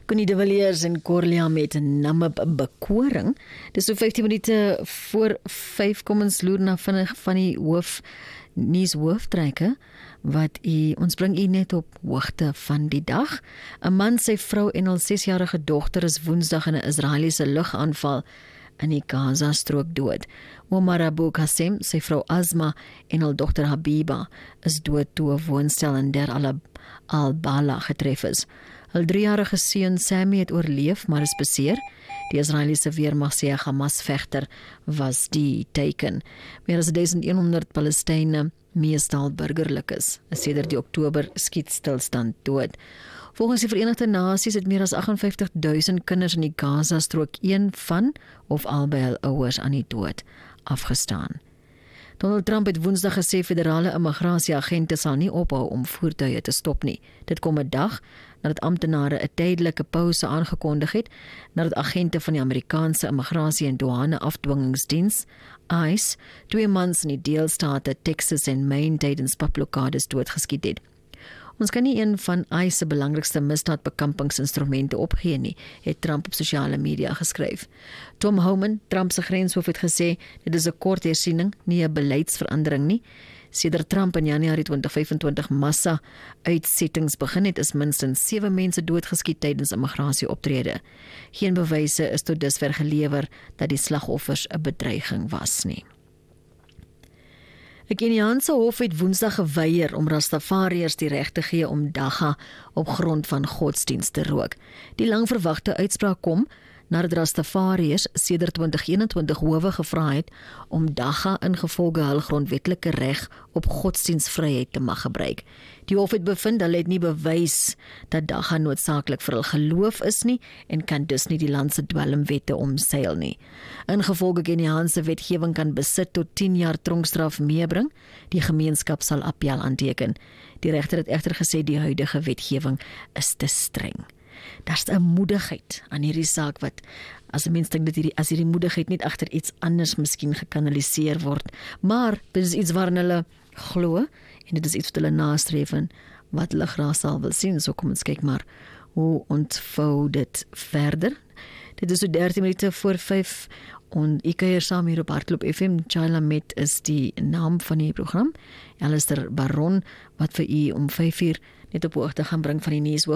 Connie de Villiers en Corlia met 'n Namib bekoring. Dis so 15 minute voor 5, kom ons loer na vinnig van die nuushooftrekke wat ons bring net op hoogte van die dag. 'n Man, sy vrou en hul 6-jarige dogter is Woensdag in 'n Israeliese lugaanval in die Gaza-strook dood. Omar Abu Qasem, sy vrou Asma en hul dogter Habiba is dood toe 'n woonstel in Der al-Bala getref is. Hul 3-jarige seun Sammy het oorleef, maar is beseer. Die Israeliese weermag sê 'n Hamas-vegter was die teiken. Meer as 1100 Palestynë, meestal burgerlikes, is sedert die Oktober skietstilstand dood. Volgens die Verenigde Nasies het meer as 58.000 kinders in die Gaza-strook een van of albei hul ouers aan die dood afgestaan. Donald Trump het Woensdag gesê federale immigrasieagente sal nie ophou om voertuie te stop nie. Dit kom 'n dag nadat amptenare 'n tydelike pouse aangekondig het, nadat agente van die Amerikaanse Immigrasie en Douane Afdwingingsdiens, ICE, 2 mans in die deelstate Texas en Maine tydens papblokkades doodgeskiet het. Ons kan nie een van ICE se belangrikste misdaadbekampingsinstrumente opgee nie, het Trump op sosiale media geskryf. Tom Homan, Trump se grenshoof, het gesê dit is 'n kort hersiening, nie 'n beleidsverandering nie. Sedert Trump in Januarie 2025 massa-uitsettings begin het, is minstens 7 mense doodgeskiet tydens immigrasieoptrede. Geen bewyse is tot dusver gelewer dat die slagoffers 'n bedreiging was nie. 'n Keniaanse hof het Woensdag geweier om Rastafariërs die reg te gee om dagga op grond van godsdienst te rook. Die langverwagte uitspraak kom nadat Rastafariërs sedert 2021 howe gevra het om dagga ingevolge hul grondwetlike reg op godsdienstvryheid te mag gebruik. Die hof het bevind hulle het nie bewys dat dagga noodsaaklik vir hul geloof is nie en kan dus nie die land se dwelmwette omseil nie. Ingevolge Keniaanse wetgewing kan besit tot 10 jaar tronkstraf meebring. Die gemeenskap sal appel aanteken. Die regter het egter gesê die huidige wetgewing is te streng. Daar's 'n moedigheid aan hierdie saak wat, as 'n mens dink dat as hierdie moedigheid net agter iets anders miskien gekanaliseer word, maar dit is iets waarin hulle glo en dit is iets wat hulle nastreef en wat hulle graag sal wil sien. So kom ons kyk maar hoe ontvou dit verder. Dit is so 13 minute voor 5 en ek kuier saam hier op Hardloop FM. Chila Met is die naam van die program. Alistair Baron wat vir u om 5 uur net op hoogte gaan bring van die nuus.